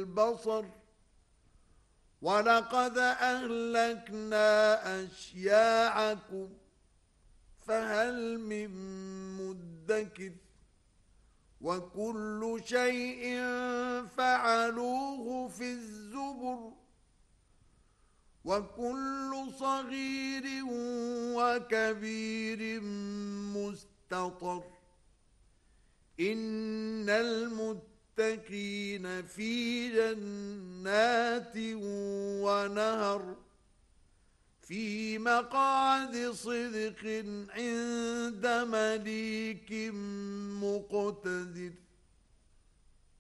البصر ولقد أهلكنا أشياعكم فهل من مدكر وكل شيء فعلوه في الزبر وكل صغير وكبير مستطر إن المتقين في جنات ونهر في مقعد صدق عند مليك مقتدر